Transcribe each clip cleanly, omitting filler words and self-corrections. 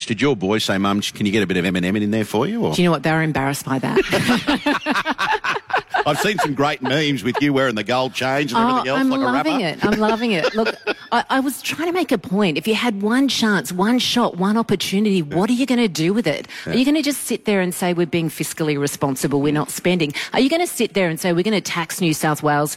did your boys say, Mum, can you get a bit of M&M in there for you? Or? Do you know what? They were embarrassed by that. I've seen some great memes with you wearing the gold chains and everything else like a rapper. I'm loving it. Look, I was trying to make a point. If you had one chance, one shot, one opportunity, what are you going to do with it? Are you going to just sit there and say we're being fiscally responsible, we're not spending? Are you going to sit there and say we're going to tax New South Wales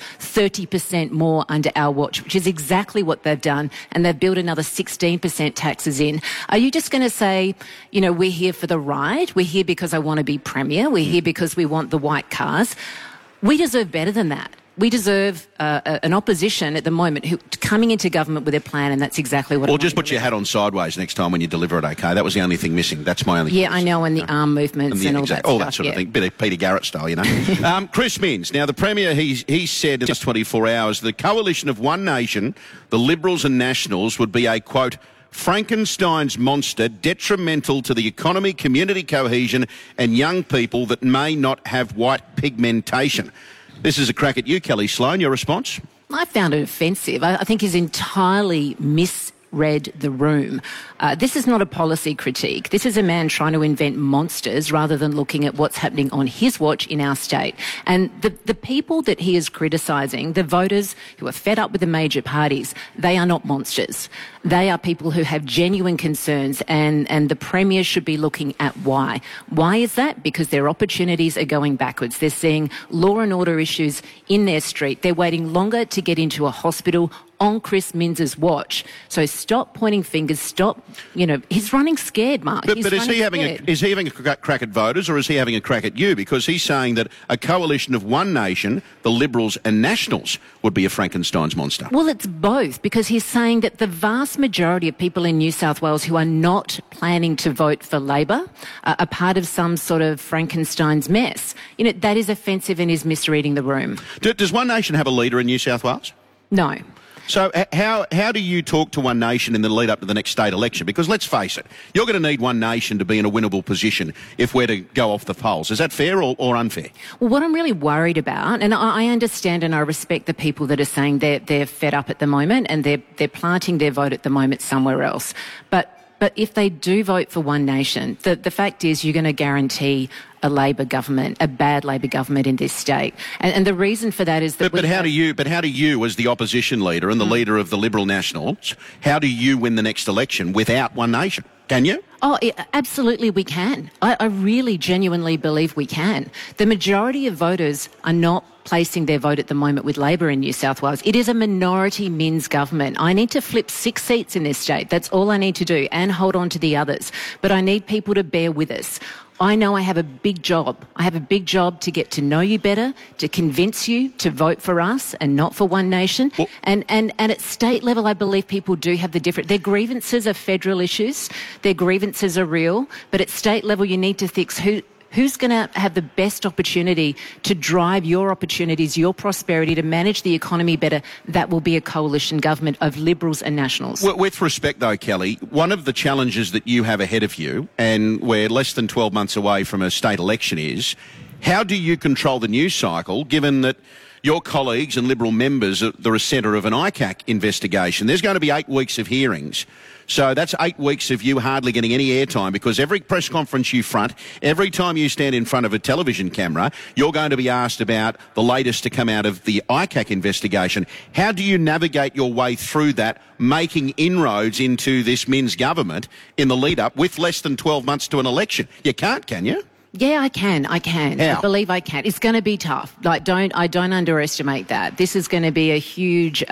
30% more under our watch, which is exactly what they've done, and they've built another 16% taxes in? Are you just going to say, you know, we're here for the ride, we're here because I want to be Premier, we're here because we want the white cars? We deserve better than that. We deserve an opposition at the moment who coming into government with a plan, and that's exactly what. Or just put your hat on sideways next time when you deliver it. Okay, that was the only thing missing. That's my only. Yeah, I know, and the arm movements and all that. All that sort of thing. Bit of Peter Garrett style, you know. Chris Minns. Now, the Premier, he said in just 24 hours, the coalition of One Nation, the Liberals and Nationals, would be a quote, Frankenstein's monster, detrimental to the economy, community cohesion and young people that may not have white pigmentation. This is a crack at you, Kelly Sloan. Your response? I found it offensive. I think he's entirely misread the room. This is not a policy critique. This is a man trying to invent monsters rather than looking at what's happening on his watch in our state. And the people that he is criticising, the voters who are fed up with the major parties, they are not monsters. They are people who have genuine concerns, and the Premier should be looking at why. Why is that? Because their opportunities are going backwards. They're seeing law and order issues in their street. They're waiting longer to get into a hospital on Chris Minns's watch. So stop pointing fingers, stop, you know, he's running scared, Mark. But is he having a crack at voters, or is he having a crack at you? Because he's saying that a coalition of One Nation, the Liberals and Nationals, would be a Frankenstein's monster. Well, it's both, because he's saying that the vast majority of people in New South Wales who are not planning to vote for Labor are part of some sort of Frankenstein's mess. You know, that is offensive and is misreading the room. Does One Nation have a leader in New South Wales? No. So how do you talk to One Nation in the lead up to the next state election? Because let's face it, you're going to need One Nation to be in a winnable position if we're to go off the polls. Is that fair or unfair? Well, what I'm really worried about, and I understand and I respect the people that are saying they're fed up at the moment and they're planting their vote at the moment somewhere else. But if they do vote for One Nation, the fact is you're going to guarantee a Labor government, a bad Labor government in this state. And the reason for that is that... But how do you, as the opposition leader and the leader of the Liberal Nationals, how do you win the next election without One Nation? Can you? Oh, absolutely we can. I really genuinely believe we can. The majority of voters are not placing their vote at the moment with Labor in New South Wales. It is a minority Minns government. I need to flip 6 seats in this state. That's all I need to do, and hold on to the others. But I need people to bear with us. I know I have a big job. I have a big job to get to know you better, to convince you to vote for us and not for One Nation. Well, and at state level, I believe people do have the different... Their grievances are federal issues. Their grievances are real. But at state level, you need to fix who's going to have the best opportunity to drive your opportunities, your prosperity, to manage the economy better. That will be a coalition government of Liberals and Nationals. Well, with respect, though, Kelly, one of the challenges that you have ahead of you, and we're less than 12 months away from a state election, is how do you control the news cycle, given that your colleagues and Liberal members are the centre of an ICAC investigation? There's going to be 8 weeks of hearings. So that's 8 weeks of you hardly getting any airtime, because every press conference you front, every time you stand in front of a television camera, you're going to be asked about the latest to come out of the ICAC investigation. How do you navigate your way through that, making inroads into this Minns government in the lead up with less than 12 months to an election? You can't, can you? Yeah, I can. How? I believe I can. It's going to be tough. I don't underestimate that. This is going to be a huge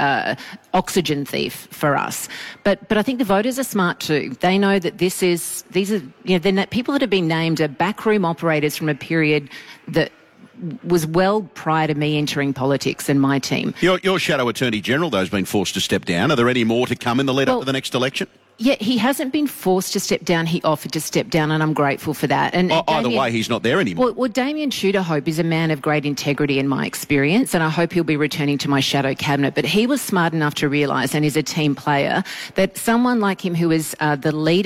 oxygen thief for us. But I think the voters are smart too. They know that these are the people that have been named are backroom operators from a period that was well prior to me entering politics and my team. Your Shadow Attorney General, though, has been forced to step down. Are there any more to come in the lead up to the next election? Yeah, he hasn't been forced to step down. He offered to step down, and I'm grateful for that. And either way, he's not there anymore. Well, Damien Tudor Hope is a man of great integrity in my experience, and I hope he'll be returning to my shadow cabinet. But he was smart enough to realise, and is a team player, that someone like him, who is our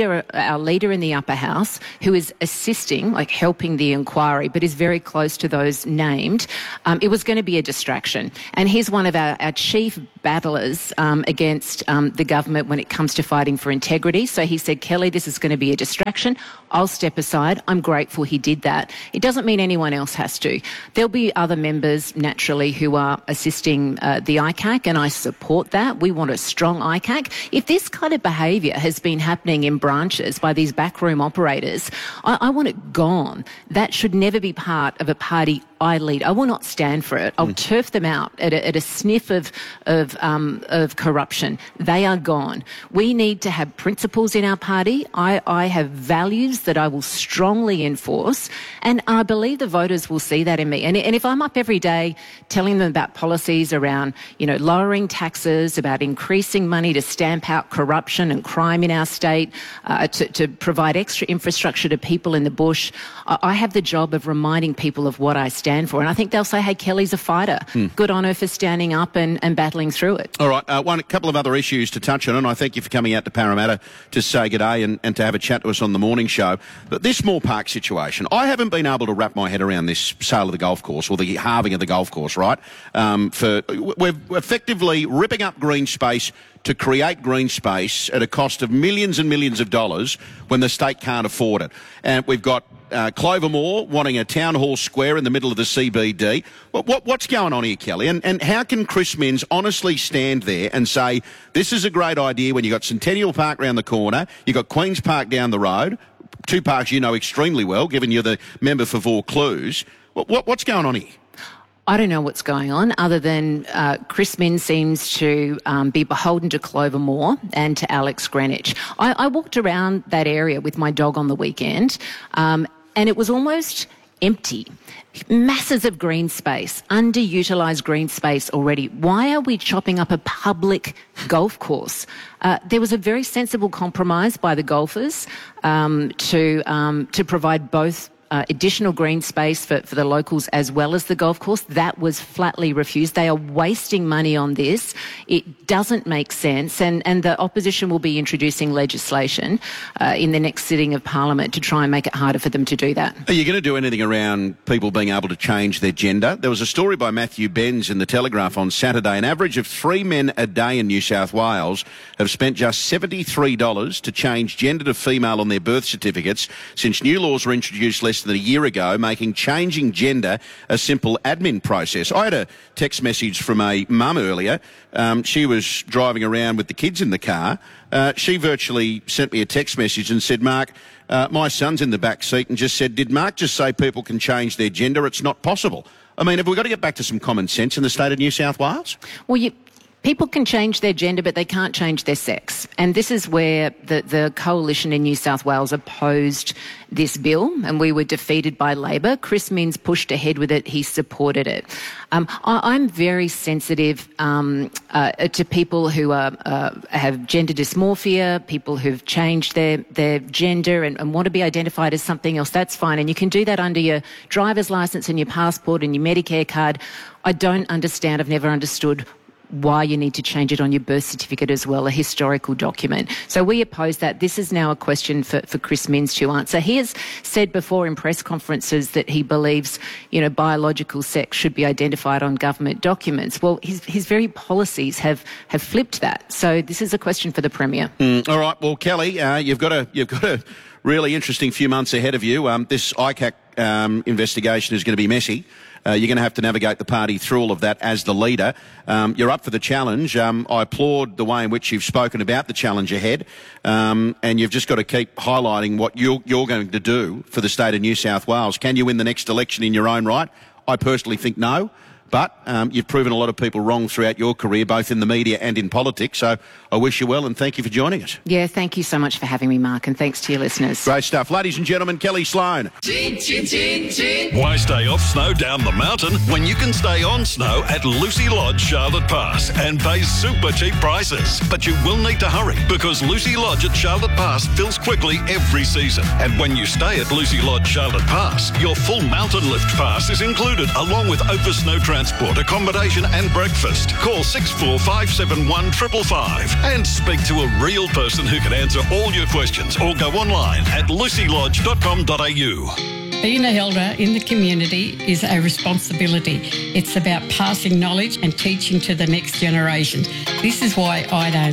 leader in the upper house, who is assisting, like helping the inquiry, but is very close to those named, it was going to be a distraction. And he's one of our chief battlers against the government when it comes to fighting for integrity integrity. So he said, Kelly, this is going to be a distraction. I'll step aside. I'm grateful he did that. It doesn't mean anyone else has to. There'll be other members, naturally, who are assisting the ICAC, and I support that. We want a strong ICAC. If this kind of behaviour has been happening in branches by these backroom operators, I want it gone. That should never be part of a party I lead. I will not stand for it. I'll turf them out at a sniff of corruption. They are gone. We need to have principles in our party. I have values that I will strongly enforce, and I believe the voters will see that in me. And if I'm up every day telling them about policies around, lowering taxes, about increasing money to stamp out corruption and crime in our state, to provide extra infrastructure to people in the bush, I have the job of reminding people of what I stand for. And I think they'll say, hey, Kelly's a fighter. Good on her for standing up and battling through it. All right, a couple of other issues to touch on, and I thank you for coming out to Parramatta to say good day and to have a chat to us on the morning show. But this Moore Park situation, I haven't been able to wrap my head around this sale of the golf course, or the halving of the golf course, right? We're effectively ripping up green space to create green space at a cost of millions and millions of dollars when the state can't afford it. And we've got Clover Moore wanting a town hall square in the middle of the CBD. What's going on here, Kelly? And how can Chris Minns honestly stand there and say, this is a great idea when you've got Centennial Park round the corner, you've got Queen's Park down the road, two parks you know extremely well, given you're the member for Vaucluse. What's going on here? I don't know what's going on other than Chris Minns seems to be beholden to Clover Moore and to Alex Greenwich. I walked around that area with my dog on the weekend and it was almost empty. Masses of green space, underutilised green space already. Why are we chopping up a public golf course? There was a very sensible compromise by the golfers to provide both additional green space for the locals as well as the golf course. That was flatly refused. They are wasting money on this. It doesn't make sense. And the opposition will be introducing legislation in the next sitting of Parliament to try and make it harder for them to do that. Are you going to do anything around people being able to change their gender? There was a story by Matthew Benz in the Telegraph on Saturday. An average of 3 men a day in New South Wales have spent just $73 to change gender to female on their birth certificates since new laws were introduced less than a year ago, making changing gender a simple admin process. I had a text message from a mum earlier. She was driving around with the kids in the car. She virtually sent me a text message and said, Mark, my son's in the back seat, and just said, did Mark just say people can change their gender? It's not possible. I mean, have we got to get back to some common sense in the state of New South Wales? Well, people can change their gender, but they can't change their sex. And this is where the coalition in New South Wales opposed this bill, and we were defeated by Labor. Chris Minns pushed ahead with it. He supported it. I'm very sensitive to people who have gender dysmorphia, people who've changed their gender and want to be identified as something else. That's fine. And you can do that under your driver's licence and your passport and your Medicare card. I don't understand. I've never understood why you need to change it on your birth certificate as well, a historical document. So we oppose that. This is now a question for Chris Minns to answer. He has said before in press conferences that he believes, biological sex should be identified on government documents. Well, his very policies have flipped that. So this is a question for the Premier. All right. Well, Kelly, you've got a really interesting few months ahead of you. This ICAC investigation is going to be messy. You're going to have to navigate the party through all of that as the leader. You're up for the challenge. I applaud the way in which you've spoken about the challenge ahead, and you've just got to keep highlighting what you're going to do for the state of New South Wales. Can you win the next election in your own right? I personally think no. But you've proven a lot of people wrong throughout your career, both in the media and in politics. So I wish you well and thank you for joining us. Yeah, thank you so much for having me, Mark, and thanks to your listeners. Great stuff. Ladies and gentlemen, Kelly Sloan. Why stay off snow down the mountain when you can stay on snow at Lucy Lodge, Charlotte Pass and pay super cheap prices? But you will need to hurry because Lucy Lodge at Charlotte Pass fills quickly every season. And when you stay at Lucy Lodge, Charlotte Pass, your full mountain lift pass is included along with over snow transport, accommodation and breakfast. Call 64571 555 and speak to a real person who can answer all your questions or go online at lucylodge.com.au. Being an elder in the community is a responsibility. It's about passing knowledge and teaching to the next generation. This is why I don't